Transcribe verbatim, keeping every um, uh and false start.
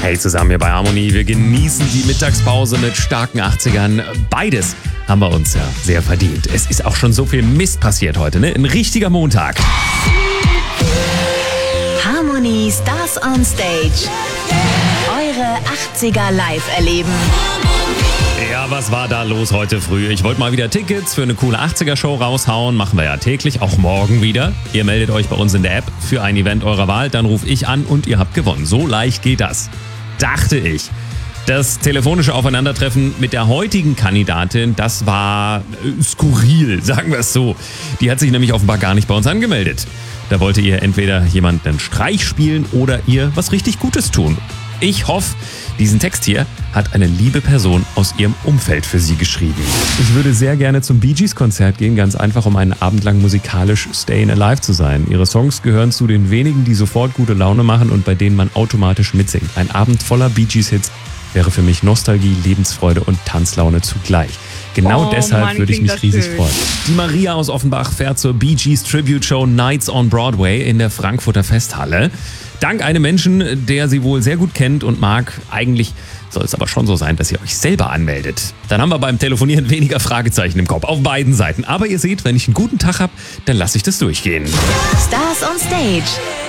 Hey zusammen hier bei Harmonie, wir genießen die Mittagspause mit starken achtzigern. Beides haben wir uns ja sehr verdient. Es ist auch schon so viel Mist passiert heute, ne? Ein richtiger Montag. Harmonie Stars on Stage. Eure achtziger live erleben. Ja, was war da los heute früh? Ich wollte mal wieder Tickets für eine coole achtziger-Show raushauen. Machen wir ja täglich, auch morgen wieder. Ihr meldet euch bei uns in der App für ein Event eurer Wahl, dann rufe ich an und ihr habt gewonnen. So leicht geht das. Dachte ich. Das telefonische Aufeinandertreffen mit der heutigen Kandidatin, das war äh, skurril, sagen wir es so. Die hat sich nämlich offenbar gar nicht bei uns angemeldet. Da wollte ihr entweder jemand einen Streich spielen oder ihr was richtig Gutes tun. Ich hoffe, diesen Text hier hat eine liebe Person aus ihrem Umfeld für sie geschrieben. Ich würde sehr gerne zum Bee Gees Konzert gehen, ganz einfach, um einen Abend lang musikalisch Stayin' Alive zu sein. Ihre Songs gehören zu den wenigen, die sofort gute Laune machen und bei denen man automatisch mitsingt. Ein Abend voller Bee Gees Hits wäre für mich Nostalgie, Lebensfreude und Tanzlaune zugleich. Genau oh, deshalb Mann, würde ich mich riesig schön. freuen. Die Maria aus Offenbach fährt zur Bee Gees Tribute Show Nights on Broadway in der Frankfurter Festhalle. Dank einem Menschen, der sie wohl sehr gut kennt und mag. Eigentlich soll es aber schon so sein, dass ihr euch selber anmeldet. Dann haben wir beim Telefonieren weniger Fragezeichen im Kopf, auf beiden Seiten. Aber ihr seht, wenn ich einen guten Tag habe, dann lasse ich das durchgehen. Stars on Stage.